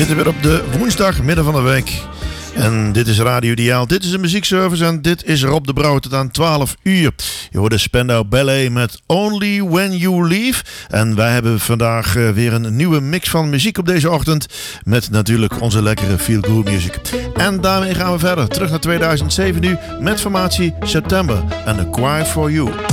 zitten weer op de woensdag, midden van de week. En dit is Radio Diaal, dit is de muziekservice en dit is Rob de Brouw tot aan 12 uur. Je hoort de Spandau Ballet met Only When You Leave. En wij hebben vandaag weer een nieuwe mix van muziek op deze ochtend. Met natuurlijk onze lekkere feel good music. En daarmee gaan we verder, terug naar 2007 nu met formatie September en The Choir For You.